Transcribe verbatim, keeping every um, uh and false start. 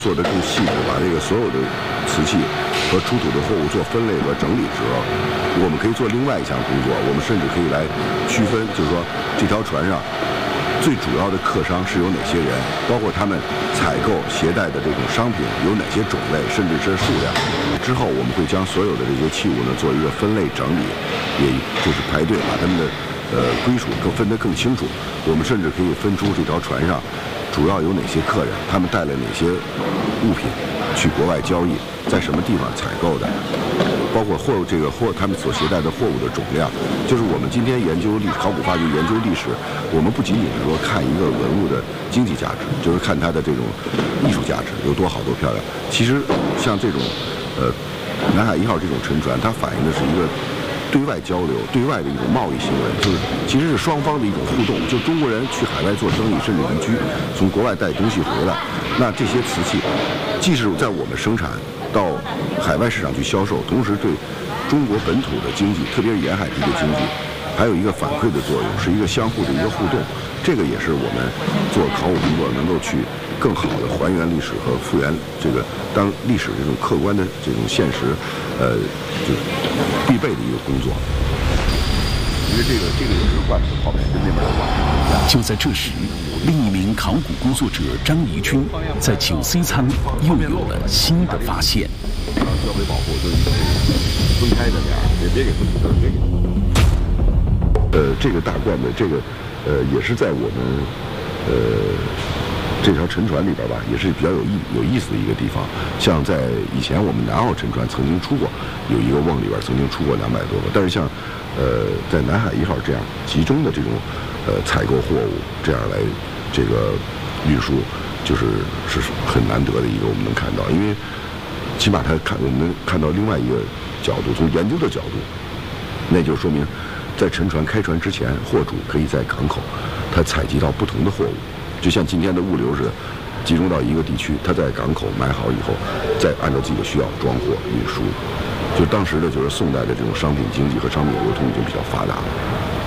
做得更细致，把这个所有的瓷器和出土的货物做分类和整理之后，我们可以做另外一项工作，我们甚至可以来区分，就是说这条船上最主要的客商是有哪些人，包括他们采购携带的这种商品有哪些种类，甚至是数量。之后我们会将所有的这些器物呢做一个分类整理，也就是排队把他们的呃归属更分得更清楚。我们甚至可以分出这条船上主要有哪些客人，他们带了哪些物品去国外交易，在什么地方采购的，包括货这个货他们所携带的货物的种量。就是我们今天研究历史考古发掘研究历史，我们不仅仅是说看一个文物的经济价值，就是看它的这种艺术价值有多好多漂亮。其实像这种呃南海一号这种沉船，它反映的是一个对外交流、对外的一种贸易行为，就是其实是双方的一种互动。就中国人去海外做生意，甚至移居，从国外带东西回来，那这些瓷器既是在我们生产到海外市场去销售，同时对中国本土的经济，特别是沿海地的经济，还有一个反馈的作用，是一个相互的一个互动。这个也是我们做考古工作能够去更好的还原历史和复原这个当历史这种客观的这种现实，呃，就必备的一个工作。因为这个这个也是罐头泡面跟那边的碗。 就在这时，另一名考古工作者张怡军在九 C 舱又有了新的发现。 啊，交回保护就是分开的点儿，别别给分别给。呃，这个大罐子，这个呃也是在我们呃这条沉船里边吧，也是比较有意有意思的一个地方。像在以前我们南澳沉船曾经出过，有一个瓮里边曾经出过两百多个，但是像呃在南海一号这样集中的这种呃采购货物这样来这个运输，就是是很难得的一个我们能看到，因为起码它看我们能看到另外一个角度，从研究的角度，那就说明在沉船开船之前，货主可以在港口他采集到不同的货物。就像今天的物流似的，集中到一个地区，他在港口买好以后，再按照自己的需要装货运输。就当时的就是宋代的这种商品经济和商品流通已经比较发达了。